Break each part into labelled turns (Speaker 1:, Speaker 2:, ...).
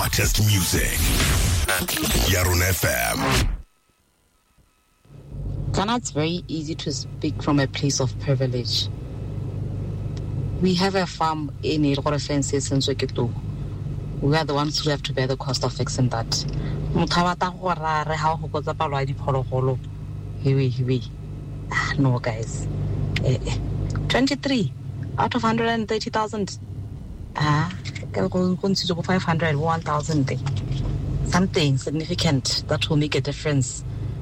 Speaker 1: hottest music. Yarun FM.
Speaker 2: Ghana, it's very easy to speak from a place of privilege. We have a farm in Ilgore fences in Soketo. We are the ones who have to bear the cost of fixing that. No, guys. 23 out of 130,000. Go 500, 1,000. Something significant that will make a difference.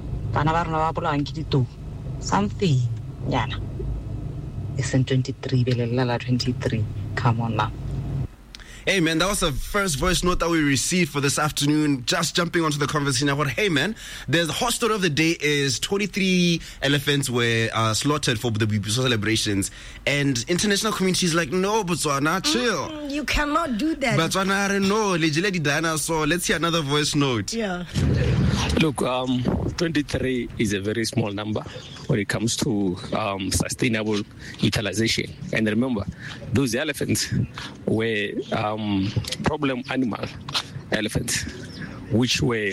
Speaker 2: Something. Yeah. It's in 23, 23. Come on now.
Speaker 3: Hey man, that was the first voice note that we received for this afternoon. Just jumping onto the conversation about, hey man, the hot story of the day is 23 elephants were slaughtered for the Bipiso celebrations, and international community is like, no, Botswana, chill.
Speaker 4: You cannot do that.
Speaker 3: Botswana, no, Lady Diana. So let's hear another voice note.
Speaker 4: Yeah.
Speaker 5: Look, 23 is a very small number when it comes to sustainable utilization. And remember, those elephants were problem animal elephants, which were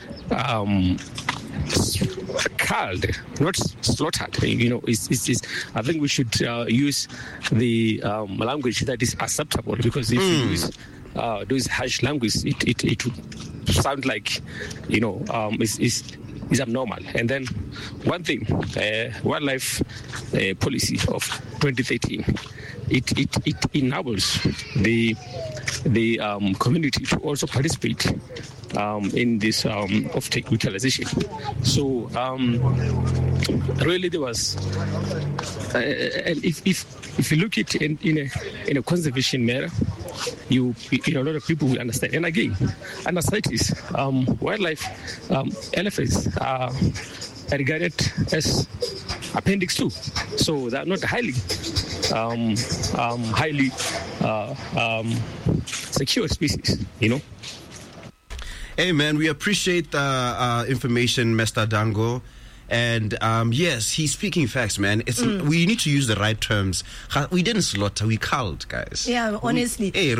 Speaker 5: culled, not slaughtered. You know, I think we should use the language that is acceptable, because if you use those harsh language, it would sound like, you know, is abnormal. And then one thing, wildlife policy of 2013, it enables the community to also participate in this off-take utilization. So really there was, and if you look at it in a conservation manner, you know, a lot of people will understand. And again, under CITES, wildlife elephants are regarded as Appendix 2, so they are not highly secure species, you know.
Speaker 3: Hey man, we appreciate the information, Mr. Dango. And yes, he's speaking facts, man. It's we need to use the right terms. We didn't slaughter, we culled, guys.
Speaker 4: Yeah, honestly. They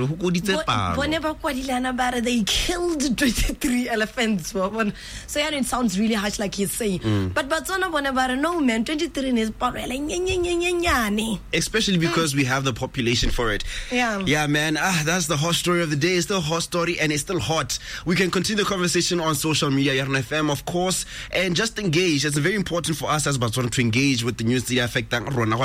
Speaker 4: killed 23 elephants. So yeah, it sounds really harsh, like he's saying. But no man, 23 is
Speaker 3: especially because we have the population for it. Yeah, man. That's the hot story of the day. It's still a hot story, and it's still hot. We can continue the conversation on social media, Yarn FM, of course, and just engage. It's very important for us as Botswana to engage with the news that affect rona.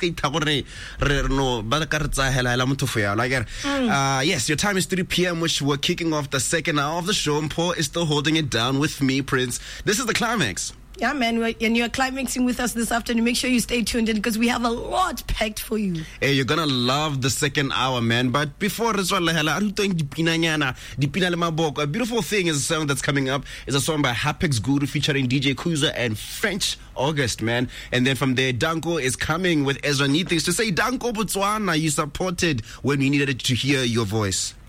Speaker 3: Yes, your time is 3 p.m., which we're kicking off the second hour of the show. Mpo is still holding it down with me, Prince. This is the climax.
Speaker 4: Yeah, man, and you're climaxing with us this afternoon. Make sure you stay tuned in, because we have a lot packed for you.
Speaker 3: Hey, you're gonna love the second hour, man. But before this, a beautiful thing is a song that's coming up. It's a song by Hapex Guru featuring DJ Kuza and French August, man. And then from there, Danko is coming with Ezra Neat things to say. Danko Botswana, you supported when we needed to hear your voice.